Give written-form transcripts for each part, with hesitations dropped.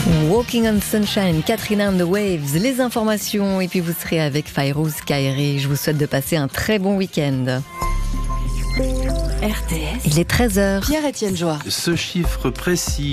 Walking on Sunshine, Katrina and the Waves, les informations et puis vous serez avec Fayrouz Kairi. Je vous souhaite de passer un très bon week-end. RTS. Il est 13h. Pierre-Étienne Joie. Ce chiffre précis,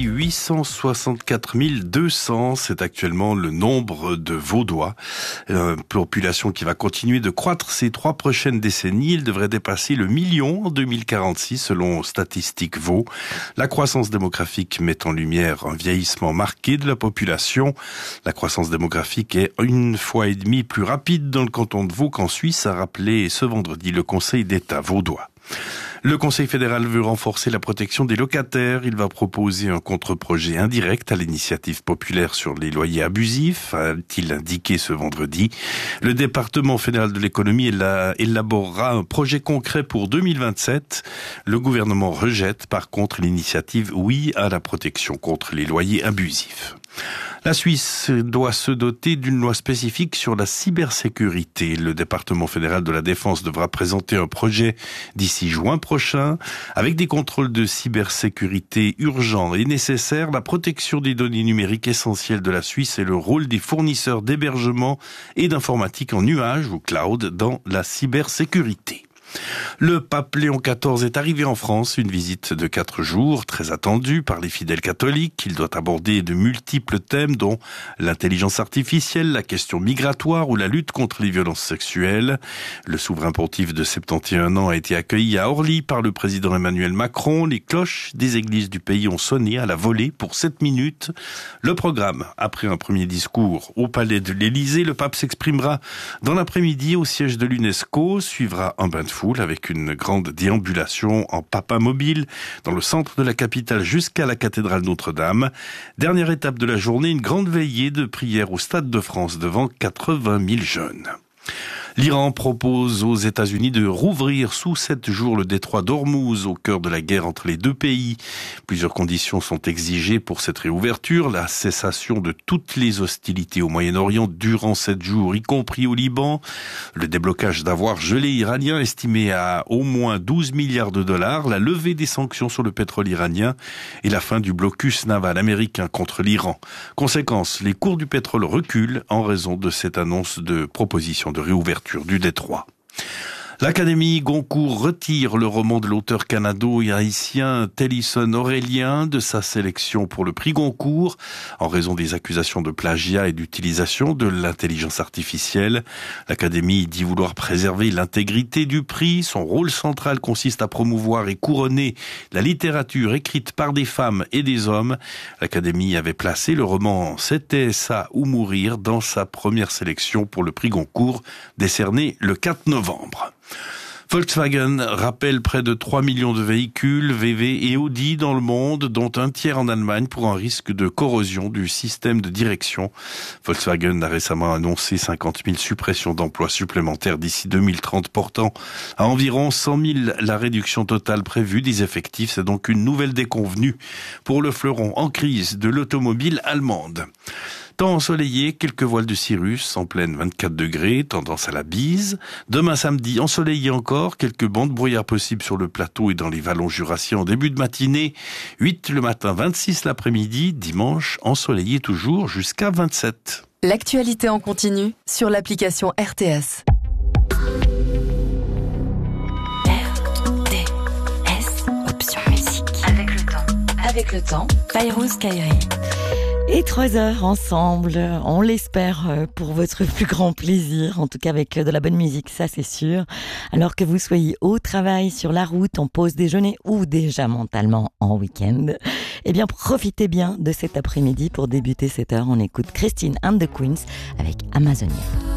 864 200, c'est actuellement le nombre de Vaudois. Population qui va continuer de croître ces 3 prochaines décennies. Il devrait dépasser le million en 2046 selon Statistique Vaud. La croissance démographique met en lumière un vieillissement marqué de la population. La croissance démographique est 1,5 fois plus rapide dans le canton de Vaud qu'en Suisse, a rappelé ce vendredi le Conseil d'État vaudois. Le Conseil fédéral veut renforcer la protection des locataires. Il va proposer un contre-projet indirect à l'initiative populaire sur les loyers abusifs, a-t-il indiqué ce vendredi. Le département fédéral de l'économie élaborera un projet concret pour 2027. Le gouvernement rejette par contre l'initiative Oui à la protection contre les loyers abusifs. La Suisse doit se doter d'une loi spécifique sur la cybersécurité. Le département fédéral de la défense devra présenter un projet d'ici juin prochain. Avec des contrôles de cybersécurité urgents et nécessaires, la protection des données numériques essentielles de la Suisse et le rôle des fournisseurs d'hébergement et d'informatique en nuage ou cloud dans la cybersécurité. Le pape Léon XIV est arrivé en France, une visite de 4 jours, très attendue par les fidèles catholiques. Il doit aborder de multiples thèmes, dont l'intelligence artificielle, la question migratoire ou la lutte contre les violences sexuelles. Le souverain pontife de 71 ans a été accueilli à Orly par le président Emmanuel Macron. Les cloches des églises du pays ont sonné à la volée pour 7 minutes. Le programme, après un premier discours au palais de l'Élysée, le pape s'exprimera dans l'après-midi au siège de l'UNESCO, suivra un bain de foule avec une grande déambulation en papamobile dans le centre de la capitale jusqu'à la cathédrale Notre-Dame. Dernière étape de la journée, une grande veillée de prière au Stade de France devant 80 000 jeunes. L'Iran propose aux États-Unis de rouvrir sous 7 jours le détroit d'Ormuz au cœur de la guerre entre les deux pays. Plusieurs conditions sont exigées pour cette réouverture. La cessation de toutes les hostilités au Moyen-Orient durant 7 jours, y compris au Liban. Le déblocage d'avoirs gelés iraniens estimé à au moins 12 milliards de dollars. La levée des sanctions sur le pétrole iranien et la fin du blocus naval américain contre l'Iran. Conséquence, les cours du pétrole reculent en raison de cette annonce de proposition de réouverture du détroit. L'Académie Goncourt retire le roman de l'auteur canado-haïtien Tennyson Aurélien de sa sélection pour le prix Goncourt en raison des accusations de plagiat et d'utilisation de l'intelligence artificielle. L'Académie dit vouloir préserver l'intégrité du prix. Son rôle central consiste à promouvoir et couronner la littérature écrite par des femmes et des hommes. L'Académie avait placé le roman C'était ça ou mourir dans sa première sélection pour le prix Goncourt décerné le 4 novembre. Volkswagen rappelle près de 3 millions de véhicules VW et Audi dans le monde, dont un tiers en Allemagne pour un risque de corrosion du système de direction. Volkswagen a récemment annoncé 50 000 suppressions d'emplois supplémentaires d'ici 2030, portant à environ 100 000 la réduction totale prévue des effectifs. C'est donc une nouvelle déconvenue pour le fleuron en crise de l'automobile allemande. Temps ensoleillé, quelques voiles de cirrus, en pleine 24 degrés, tendance à la bise. Demain samedi, ensoleillé encore, quelques bancs de brouillard possibles sur le plateau et dans les vallons jurassiens en début de matinée. 8 le matin, 26 l'après-midi. Dimanche, ensoleillé toujours jusqu'à 27. L'actualité en continu sur l'application RTS. RTS, option musique. Avec le temps, Fayrouz Kairi. Et 3 heures ensemble, on l'espère pour votre plus grand plaisir, en tout cas avec de la bonne musique, ça c'est sûr. Alors que vous soyez au travail, sur la route, en pause déjeuner ou déjà mentalement en week-end, eh bien profitez bien de cet après-midi pour débuter cette heure. On écoute Christine and the Queens avec Amazonia.